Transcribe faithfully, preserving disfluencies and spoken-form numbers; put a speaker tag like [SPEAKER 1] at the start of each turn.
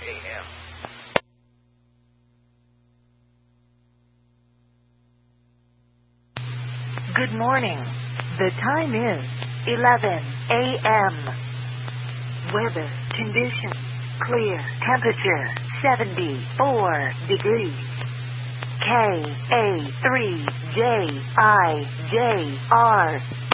[SPEAKER 1] a m
[SPEAKER 2] Good morning. The time is eleven a.m. Weather conditions clear. Temperature seventy-four degrees. K A three J I J R